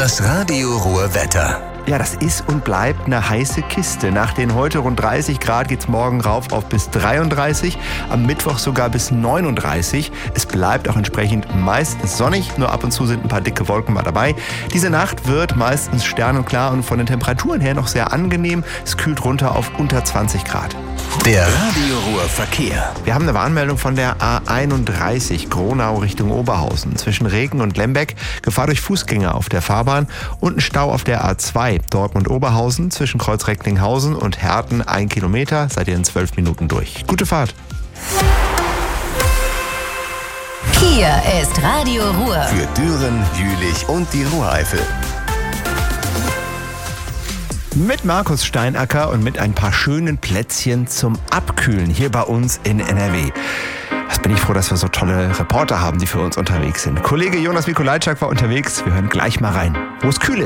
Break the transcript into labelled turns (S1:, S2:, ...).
S1: Das Radio Ruhr Wetter.
S2: Ja, das ist und bleibt eine heiße Kiste. Nach den heute rund 30 Grad geht's morgen rauf auf bis 33, am Mittwoch sogar bis 39. Es bleibt auch entsprechend meistens sonnig, nur ab und zu sind ein paar dicke Wolken mal dabei. Diese Nacht wird meistens sternenklar und von den Temperaturen her noch sehr angenehm. Es kühlt runter auf unter 20 Grad.
S1: Der Radio Ruhr Verkehr.
S2: Wir haben eine Warnmeldung von der A31 Gronau Richtung Oberhausen. Zwischen Regen und Lembeck Gefahr durch Fußgänger auf der Fahrbahn und ein Stau auf der A2 Dortmund-Oberhausen zwischen Kreuz Recklinghausen und Herten 1 Kilometer. Seid ihr in 12 Minuten durch. Gute Fahrt.
S3: Hier ist Radio Ruhr.
S1: Für Düren, Jülich und die Ruhreifel.
S2: Mit Markus Steinacker und mit ein paar schönen Plätzchen zum Abkühlen hier bei uns in NRW. Was bin ich froh, dass wir so tolle Reporter haben, die für uns unterwegs sind. Kollege Jonas Mikolajczak war unterwegs. Wir hören gleich mal rein, wo es kühl ist.